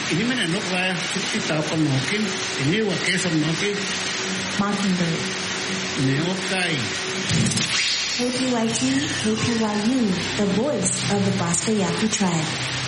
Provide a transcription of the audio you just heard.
inimene nokwa kita konokin ini wa keso noki Mockingbird. neokai KPYT, KPYU, the voice of the Bosco Yaqui tribe.